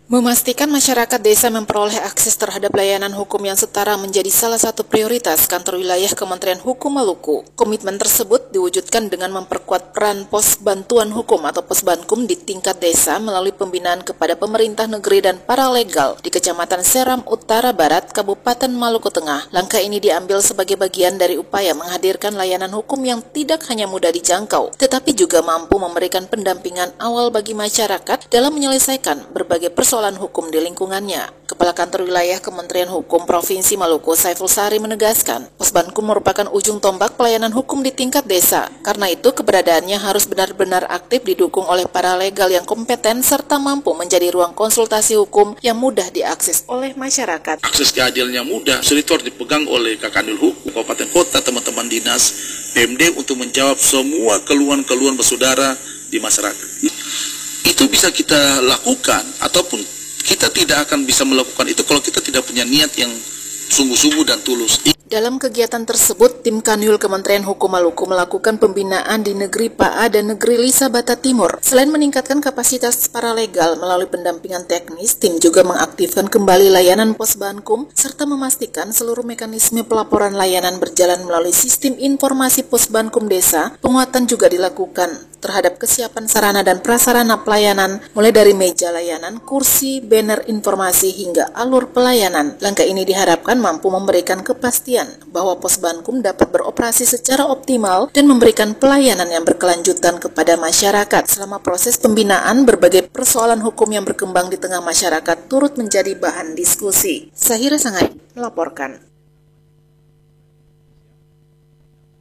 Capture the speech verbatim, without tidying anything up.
Memastikan masyarakat desa memperoleh akses terhadap layanan hukum yang setara menjadi salah satu prioritas kantor wilayah Kementerian Hukum Maluku. Komitmen tersebut diwujudkan dengan memperkuat peran pos bantuan hukum atau Posbankum di tingkat desa melalui pembinaan kepada pemerintah negeri dan paralegal di Kecamatan Seram Utara Barat, Kabupaten Maluku Tengah. Langkah ini diambil sebagai bagian dari upaya menghadirkan layanan hukum yang tidak hanya mudah dijangkau, tetapi juga mampu memberikan pendampingan awal bagi masyarakat dalam menyelesaikan berbagai persoalan persoalan hukum di lingkungannya. Kepala Kantor Wilayah Kementerian Hukum Provinsi Maluku, Saiful Sari menegaskan, Posbankum merupakan ujung tombak pelayanan hukum di tingkat desa. Karena itu, keberadaannya harus benar-benar aktif didukung oleh para legal yang kompeten serta mampu menjadi ruang konsultasi hukum yang mudah diakses oleh masyarakat. Akses keadilannya mudah, seritor dipegang oleh Kakanwil Hukum, Kabupaten Kota, teman-teman dinas, P M D untuk menjawab semua keluhan-keluhan bersaudara di masyarakat. Itu bisa kita lakukan, ataupun kita tidak akan bisa melakukan itu kalau kita tidak punya niat yang sungguh-sungguh dan tulus. Dalam kegiatan tersebut, tim Kanwil Kementerian Hukum Maluku melakukan pembinaan di Negeri P A A dan Negeri Lisabata Timur. Selain meningkatkan kapasitas para legal melalui pendampingan teknis, tim juga mengaktifkan kembali layanan Posbankum serta memastikan seluruh mekanisme pelaporan layanan berjalan melalui sistem informasi Posbankum Desa. Penguatan juga dilakukan terhadap kesiapan sarana dan prasarana pelayanan, mulai dari meja layanan, kursi, banner informasi, hingga alur pelayanan. Langkah ini diharapkan mampu memberikan kepastian bahwa Posbankum dapat beroperasi secara optimal dan memberikan pelayanan yang berkelanjutan kepada masyarakat. Selama proses pembinaan, berbagai persoalan hukum yang berkembang di tengah masyarakat turut menjadi bahan diskusi. Sahira Sangai melaporkan.